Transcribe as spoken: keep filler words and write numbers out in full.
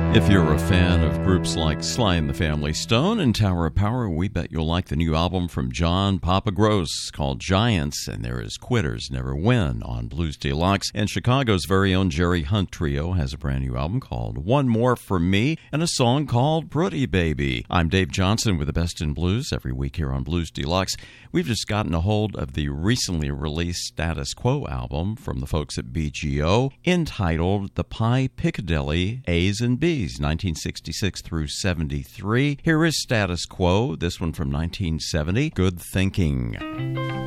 If you're a fan of groups like Sly and the Family Stone and Tower of Power, we bet you'll like the new album from John Papa Gross called Giants, and there is Quitters Never Win on Blues Deluxe. And Chicago's very own Jerry Hunt Trio has a brand new album called One More For Me and a song called Pretty Baby. I'm Dave Johnson with the Best in Blues every week here on Blues Deluxe. We've just gotten a hold of the recently released Status Quo album from the folks at B G O entitled The Pie Piccadilly A's and B's, nineteen sixty-six through seventy-three. Here is Status Quo, this one from nineteen seventy, Good Thinking.